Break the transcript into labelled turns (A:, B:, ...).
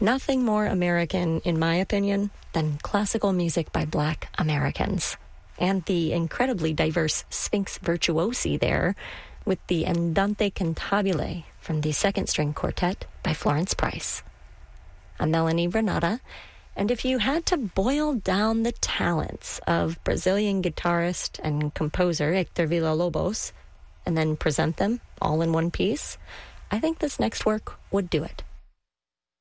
A: Nothing more American, in my opinion, than classical music by Black Americans. And the incredibly diverse Sphinx virtuosi there with the Andante Cantabile from the Second String Quartet by Florence Price. I'm Melanie Renata, and if you had to boil down the talents of Brazilian guitarist and composer Hector Villa-Lobos and then present them all in one piece, I think this next work would do it.